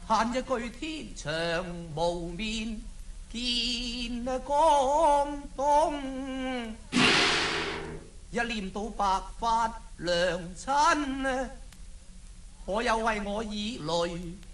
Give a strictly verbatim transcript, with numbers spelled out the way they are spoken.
盼一句天長無面見江東，一念到白髮娘親，可有為我以淚